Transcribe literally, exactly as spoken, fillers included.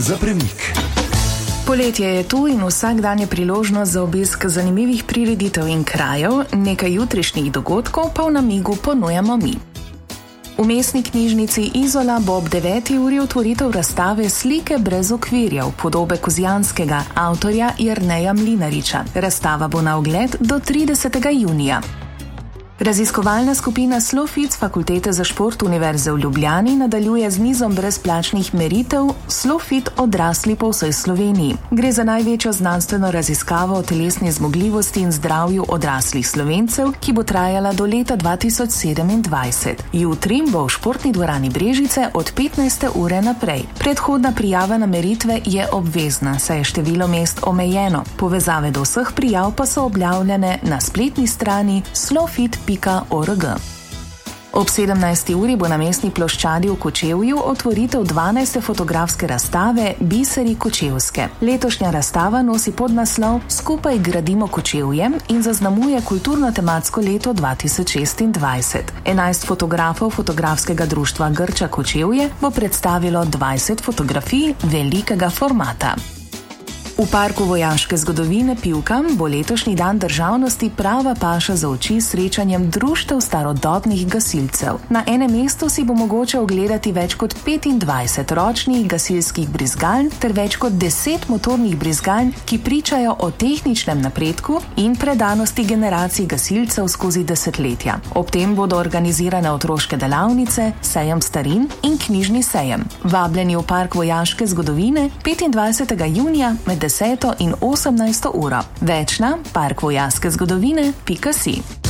za premik. Poletje je tu in vsak dan je priložnost za obisk zanimivih prireditev in krajev, nekaj jutrišnjih dogodkov pa v namigu ponujamo mi. V mestni knjižnici Izola bo ob deveti uri otvoritev razstave Slike brez okvirjev, podobe Kozjanskega, avtorja Jerneja Mlinariča. Razstava bo na ogled do tridesetega junija. Raziskovalna skupina SLOfit z Fakultete za šport Univerze v Ljubljani nadaljuje z nizom brezplačnih meritev SLOfit odrasli po vsej Sloveniji. Gre za največjo znanstveno raziskavo o telesni zmogljivosti in zdravju odraslih Slovencev, ki bo trajala do leta dva tisoč sedemindvajset. Jutri bo v športni dvorani Brežice od petnajste ure naprej. Predhodna prijava na meritve je obvezna, saj je število mest omejeno. Povezave do vseh prijav pa so objavljene na spletni strani slofit pika org. Ob sedemnajsti uri bo na mestni ploščadi v Kočevju otvoritev dvanajste fotografske razstave Biseri Kočevske. Letošnja razstava nosi podnaslov Skupaj gradimo Kočevje in zaznamuje kulturno-tematsko leto dva tisoč šestindvajset. enajst fotografov fotografskega društva Grča Kočevje bo predstavilo dvajset fotografij velikega formata. V parku vojaške zgodovine Pivka bo letošnji dan državnosti prava paša za oči s srečanjem društev starodobnih gasilcev. Na enem mestu si bo mogoče ogledati več kot petindvajset ročnih gasilskih brizgaln ter več kot deset motornih brizgaln, ki pričajo o tehničnem napredku in predanosti generacij gasilcev skozi desetletja. Ob tem bodo organizirane otroške delavnice, sejem starin in knjižni sejem. Vabljeni v park vojaške zgodovine petindvajsetega junija med deseto in osemnajsto uro. Več na park vojaške zgodovine pika si.